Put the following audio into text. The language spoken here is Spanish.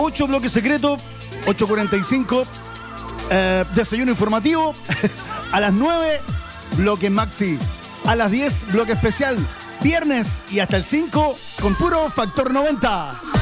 8 bloque secreto, 8:45, desayuno informativo. A las 9, bloque maxi. A las 10, bloque especial. Viernes y hasta el 5 con puro Factor 90.